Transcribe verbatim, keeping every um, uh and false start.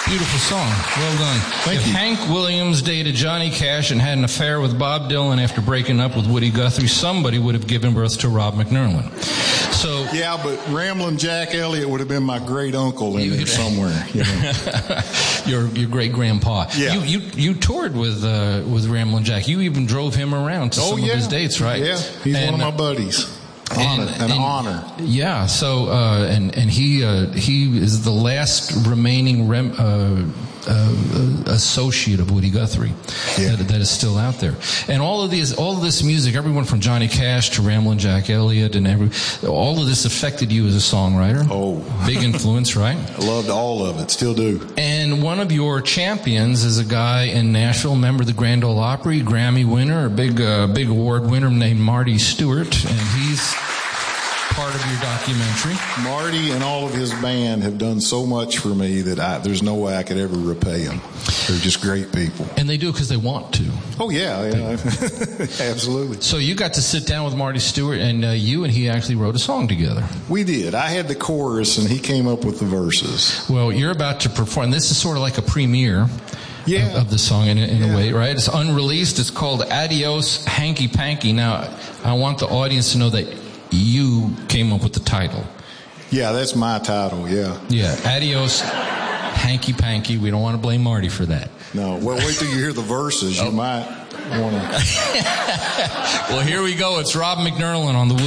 Beautiful song. Well done. Thank if you. Hank Williams dated Johnny Cash and had an affair with Bob Dylan after breaking up with Woody Guthrie, somebody would have given birth to Rob McNerlin. So yeah, but Ramblin' Jack Elliott would have been my great uncle in there somewhere. You know? your your great grandpa. Yeah. You you you toured with uh, with Ramblin' Jack. You even drove him around to oh, some yeah. of his dates, right? Yeah, he's and, one of my buddies. Honor, and, an and, honor. Yeah. So uh, and and he uh, he is the last remaining rem, uh, uh, associate of Woody Guthrie yeah. that, that is still out there. And all of these, all of this music, everyone from Johnny Cash to Ramblin' Jack Elliott, and every all of this affected you as a songwriter. Oh, big influence, right? I loved all of it. Still do. And one of your champions is a guy in Nashville, member of the Grand Ole Opry, Grammy winner, a big uh, big award winner named Marty Stewart, and he's part of your documentary. Marty and all of his band have done so much for me that I, there's no way I could ever repay them. They're just great people. And they do because they want to. Oh, yeah, yeah. Absolutely. So you got to sit down with Marty Stewart, and uh, you and he actually wrote a song together. We did. I had the chorus, and he came up with the verses. Well, you're about to perform. This is sort of like a premiere. Yeah. Of, of the song in, in yeah. a way, right? It's unreleased. It's called Adios Hanky Panky. Now, I want the audience to know that you came up with the title. Yeah, that's my title, yeah. Yeah, Adios Hanky Panky. We don't want to blame Marty for that. No, well, wait till you hear the verses. You oh. might want to. Well, here we go. It's Rob McNerlin on the